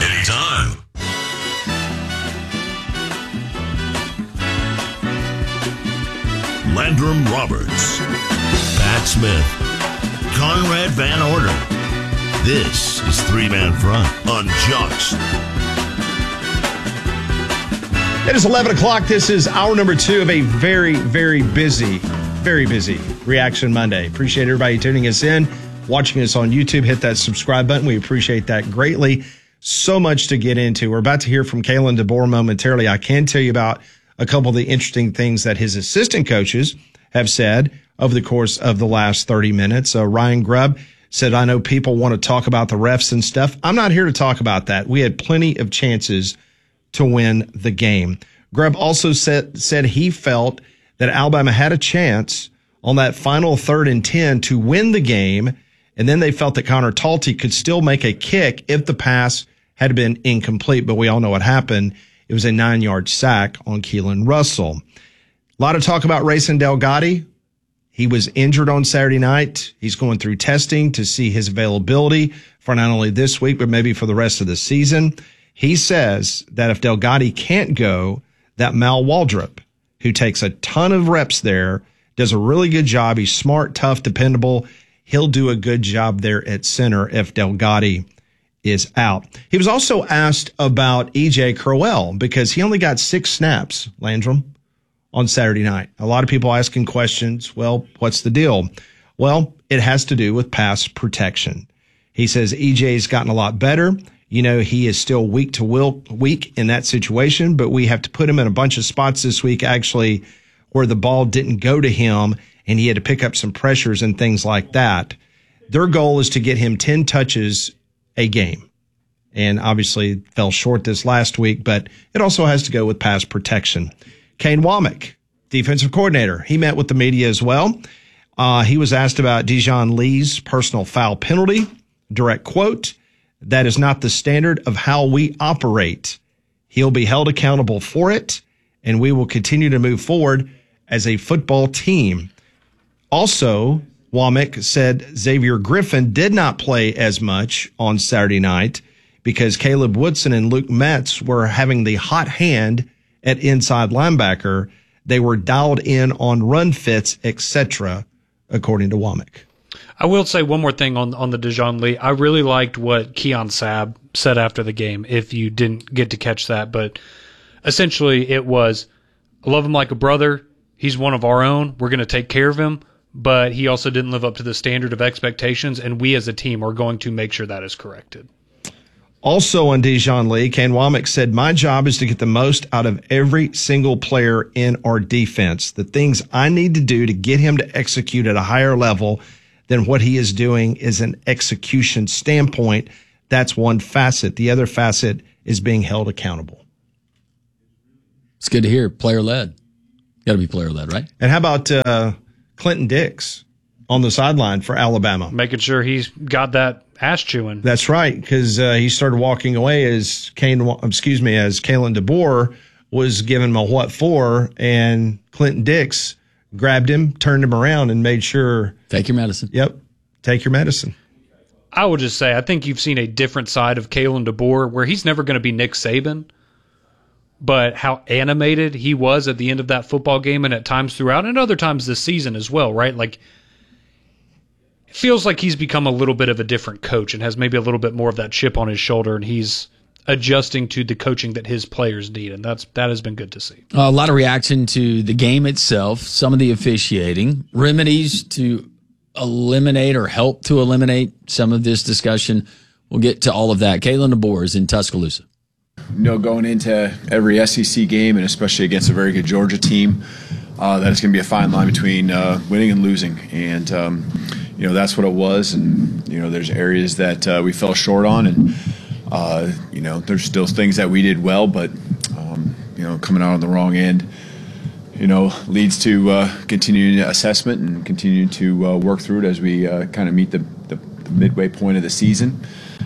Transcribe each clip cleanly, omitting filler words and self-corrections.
anytime. Landrum Roberts, Pat Smith, Conrad Van Order. This is Three Man Front on Jocks. It is 11 o'clock. This is hour number 2 of a very, very busy Reaction Monday. Appreciate everybody tuning us in, watching us on YouTube. Hit that subscribe button. We appreciate that greatly. So much to get into. We're about to hear from Kalen DeBoer momentarily. I can tell you about a couple of the interesting things that his assistant coaches have said over the course of the last 30 minutes. Ryan Grubb said, I know people want to talk about the refs and stuff. I'm not here to talk about that. We had plenty of chances to win the game. Grubb also said he felt that Alabama had a chance on that final 3rd and 10 to win the game, and then they felt that Connor Talty could still make a kick if the pass had been incomplete, but we all know what happened. It was a 9-yard sack on Keelan Russell. A lot of talk about Rayson Delgado. He was injured on Saturday night. He's going through testing to see his availability for not only this week, but maybe for the rest of the season. He says that if Delgado can't go, that Mal Waldrop, who takes a ton of reps there, does a really good job. He's smart, tough, dependable. He'll do a good job there at center if Delgado is out. He was also asked about E.J. Crowell because he only got 6 snaps, Landrum, on Saturday night. A lot of people asking questions. Well, what's the deal? Well, it has to do with pass protection. He says E.J.'s gotten a lot better. You know, he is still weak in that situation, but we have to put him in a bunch of spots this week, actually, where the ball didn't go to him and he had to pick up some pressures and things like that. Their goal is to get him 10 touches a game, and obviously fell short this last week, but it also has to go with pass protection. Kane Womack, defensive coordinator, he met with the media as well. He was asked about Dijon Lee's personal foul penalty. Direct quote, that is not the standard of how we operate. He'll be held accountable for it, and we will continue to move forward as a football team. Also, Womack said Xavier Griffin did not play as much on Saturday night because Caleb Woodson and Luke Metz were having the hot hand at inside linebacker. They were dialed in on run fits, etc., according to Womack. I will say one more thing on the Dijon Lee. I really liked what Keon Sabb said after the game, if you didn't get to catch that. But essentially it was, I love him like a brother. He's one of our own. We're going to take care of him. But he also didn't live up to the standard of expectations, and we as a team are going to make sure that is corrected. Also on Dijon Lee, Kane Womack said, my job is to get the most out of every single player in our defense. The things I need to do to get him to execute at a higher level than what he is doing is an execution standpoint. That's one facet. The other facet is being held accountable. It's good to hear. Player-led. Got to be player-led, right? And how about Clinton Dix on the sideline for Alabama? Making sure he's got that ass chewing. That's right, because he started walking away as Kalen DeBoer was giving him a what for, and Clinton Dix grabbed him, turned him around, and made sure. Take your medicine. Yep, take your medicine. I would just say I think you've seen a different side of Kalen DeBoer where he's never going to be Nick Saban, but how animated he was at the end of that football game and at times throughout and other times this season as well, right? Like, it feels like he's become a little bit of a different coach and has maybe a little bit more of that chip on his shoulder, and he's adjusting to the coaching that his players need, and that has been good to see. A lot of reaction to the game itself, some of the officiating, remedies to eliminate or help to eliminate some of this discussion. We'll get to all of that. Kalen DeBoer is in Tuscaloosa. You know, going into every SEC game, and especially against a very good Georgia team, that it's going to be a fine line between winning and losing. And, you know, that's what it was. And, you know, there's areas that we fell short on. And, you know, there's still things that we did well, but, you know, coming out on the wrong end, you know, leads to continuing assessment and continue to work through it as we kind of meet the midway point of the season.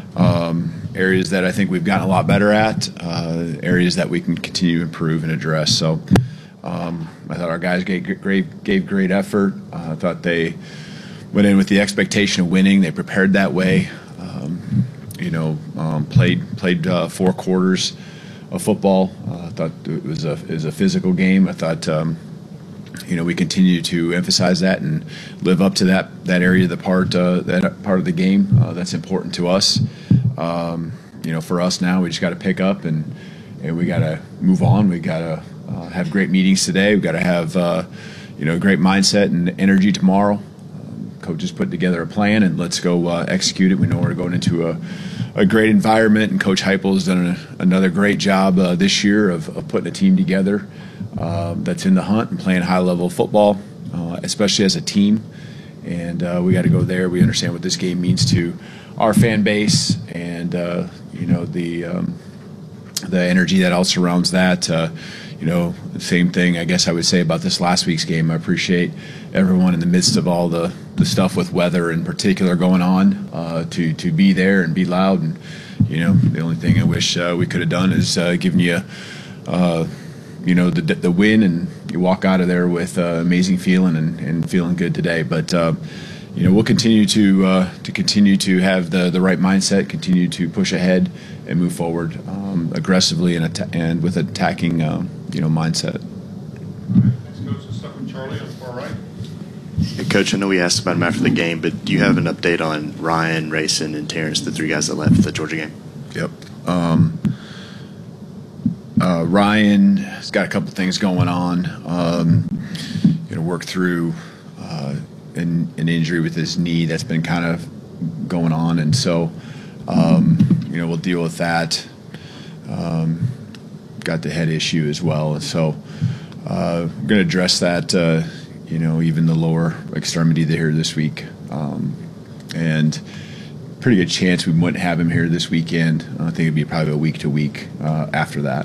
Areas that I think we've gotten a lot better at, areas that we can continue to improve and address. So I thought our guys gave great effort. I thought they went in with the expectation of winning. They prepared that way. played 4 quarters of football. I thought it was a physical game. I thought we continue to emphasize that and live up to that area of the part of the game that's important to us. For us now, we just got to pick up and we got to move on. We got to have great meetings today. We got to have great mindset and energy tomorrow. Coaches put together a plan and let's go execute it. We know we're going into a great environment, and Coach Heupel has done another great job this year of putting a team together that's in the hunt and playing high-level football, especially as a team. And we got to go there. We understand what this game means to our fan base and the energy that all surrounds that. The same thing I guess I would say about this last week's game. I appreciate everyone in the midst of all the stuff with weather in particular going on to be there and be loud. And the only thing I wish we could have done is given you the win, and you walk out of there with amazing feeling and feeling good today. But we'll continue to have the right mindset, continue to push ahead and move forward aggressively and with attacking mindset. Next coach is stuck with Charlie on the far right. Hey, Coach, I know we asked about him after the game, but do you have an update on Ryan, Rayson, and Terrence, the 3 guys that left the Georgia game? Yep. Ryan has got a couple things going on. Work through an injury with his knee that's been kind of going on, and so we'll deal with that. Got the head issue as well, and so we're going to address that. Even the lower extremity here this week, and pretty good chance we wouldn't have him here this weekend. I think it'd be probably a week to week after that.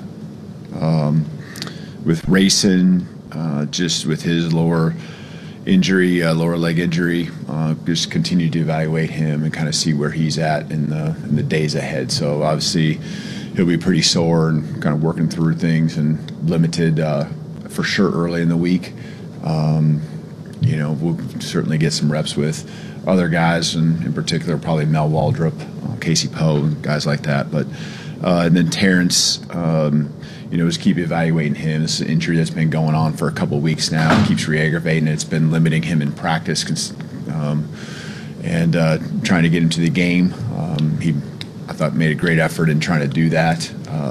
With Rayson, just with his lower leg injury, just continue to evaluate him and kind of see where he's at in the days ahead. So obviously he'll be pretty sore and kind of working through things and limited for sure early in the week. We'll certainly get some reps with other guys, and in particular probably Mel Waldrop, Casey Poe, and guys like that. But and then Terrence, just keep evaluating him. This is an injury that's been going on for a couple of weeks now. It keeps re-aggravating. It's been limiting him in practice and trying to get him to the game. I thought, made a great effort in trying to do that.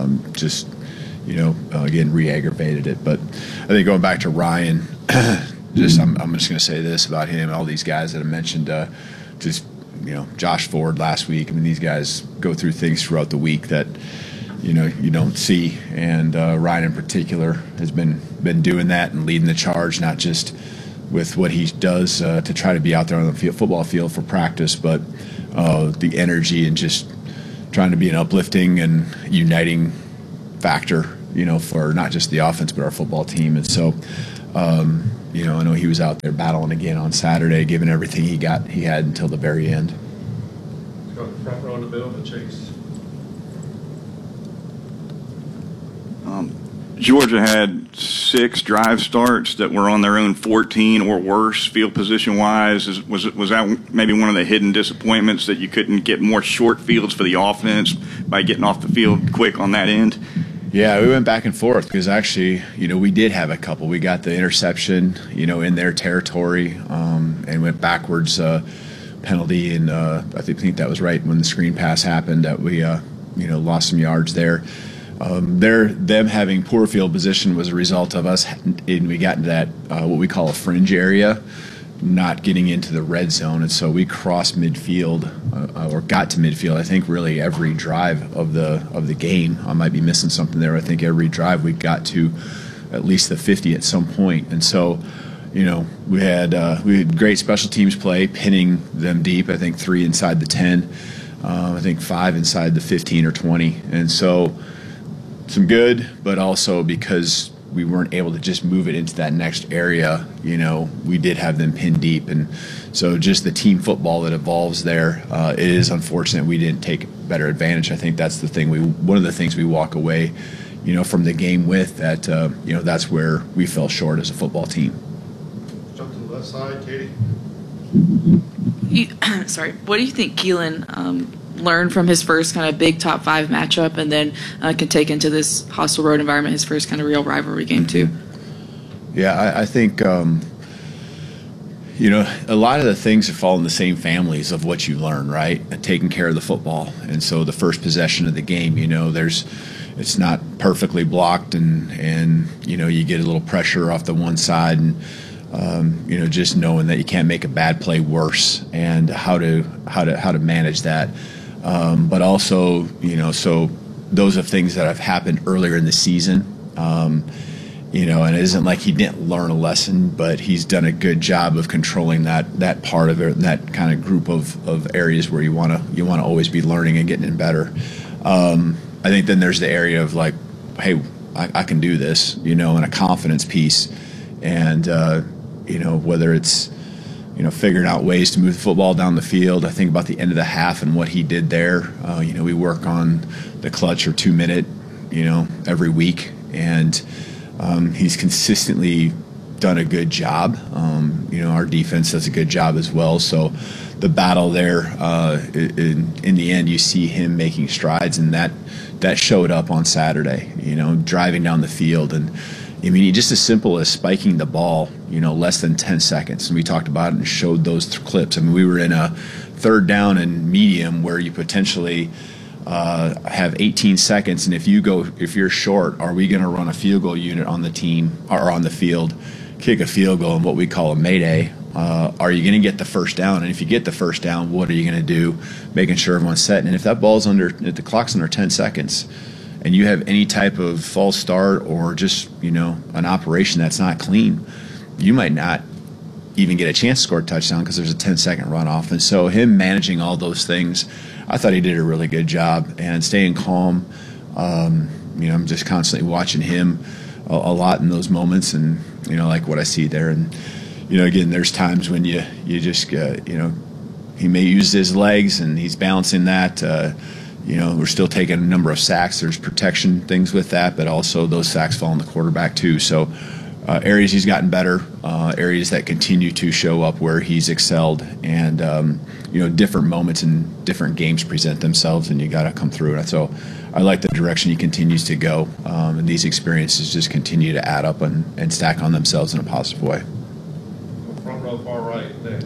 Again, re-aggravated it. But I think going back to Ryan, I'm just going to say this about him and all these guys that I mentioned. Josh Ford last week. I mean, these guys go through things throughout the week that you don't see, and Ryan in particular has been doing that and leading the charge, not just with what he does to try to be out there on the football field for practice, but the energy and just trying to be an uplifting and uniting factor, for not just the offense but our football team. And so, I know he was out there battling again on Saturday, giving everything he had until the very end. Let's go to the front row in the middle to Chase. Georgia had 6 drive starts that were on their own 14 or worse field position wise. Was that maybe one of the hidden disappointments, that you couldn't get more short fields for the offense by getting off the field quick on that end? Yeah, we went back and forth because actually, we did have a couple. We got the interception, in their territory, and went backwards penalty, and I think that was right when the screen pass happened that we lost some yards there. Them having poor field position was a result of us, and we got into that what we call a fringe area, not getting into the red zone, and so we crossed midfield or got to midfield. I think really every drive of the game. I might be missing something there. I think every drive we got to at least the 50 at some point, and so we had great special teams play, pinning them deep. I think 3 inside the 10, I think 5 inside the 15 or 20, and so. Some good, but also because we weren't able to just move it into that next area, we did have them pinned deep. And so just the team football that evolves there, it is unfortunate we didn't take better advantage. I think that's the thing. One of the things we walk away, from the game with that, that's where we fell short as a football team. Jump to the left side, Katie. Sorry. What do you think Keelan learn from his first kind of big top 5 matchup, and then can take into this hostile road environment his first kind of real rivalry game too. Yeah, I think a lot of the things fall in the same families of what you learn, right? Taking care of the football, and so the first possession of the game, it's not perfectly blocked, and you get a little pressure off the one side, and just knowing that you can't make a bad play worse, and how to manage that. But also, so those are things that have happened earlier in the season. And it isn't like he didn't learn a lesson, but he's done a good job of controlling that part of it, that kind of group of areas where you want to always be learning and getting better. I think then there's the area of like, hey, I can do this, and a confidence piece, and whether it's figuring out ways to move the football down the field. I think about the end of the half and what he did there. We work on the clutch or 2-minute, every week, and he's consistently done a good job. Our defense does a good job as well. So the battle there, in the end, you see him making strides, and that showed up on Saturday. Driving down the field, and just as simple as spiking the ball, less than 10 seconds. And we talked about it and showed those clips. We were in a 3rd down and medium where you potentially have 18 seconds, and if you're short, are we going to run a field goal unit on the team or on the field, kick a field goal in what we call a mayday? Are you going to get the first down? And if you get the first down, what are you going to do? Making sure everyone's set. And if that ball's if the clock's under 10 seconds, and you have any type of false start or just an operation that's not clean, you might not even get a chance to score a touchdown because there's a 10-second runoff. And so him managing all those things, I thought he did a really good job, and staying calm. I'm just constantly watching him a lot in those moments, and like what I see there. And again, there's times when you just he may use his legs and he's balancing that. We're still taking a number of sacks. There's protection things with that, but also those sacks fall on the quarterback too. So areas he's gotten better, areas that continue to show up where he's excelled, and different moments and different games present themselves, and you got to come through it. So I like the direction he continues to go, and these experiences just continue to add up and stack on themselves in a positive way. Front row, far right, Nick.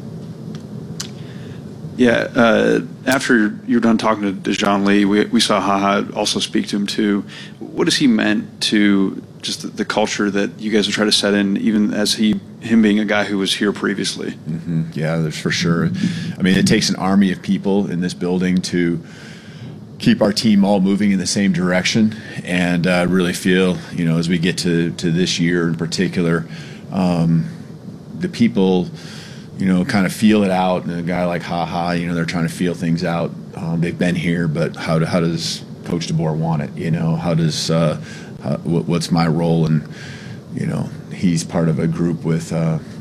Yeah, after you're done talking to Dejoun Lee, we saw HaHa also speak to him too. What has he meant to just the culture that you guys are trying to set in, even as him being a guy who was here previously? Mm-hmm. Yeah, there's for sure. It takes an army of people in this building to keep our team all moving in the same direction, and really feel, as we get to this year in particular, the people, kind of feel it out. And a guy like HaHa, they're trying to feel things out. They've been here, but how does Coach DeBoer want it? How does what's my role? And he's part of a group with